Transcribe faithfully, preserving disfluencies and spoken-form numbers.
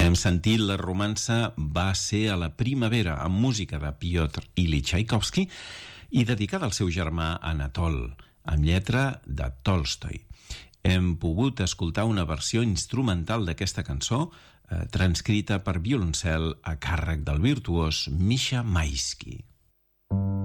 Hem sentit La romança va ser a la primavera, amb música de Piotr Ilyich Txaikovski i dedicada al seu germà Anatol, amb lletra de Tolstoi. Hem pogut escoltar una versió instrumental d'aquesta cançó eh, transcrita per violoncel a càrrec del virtuós Misha Maisky.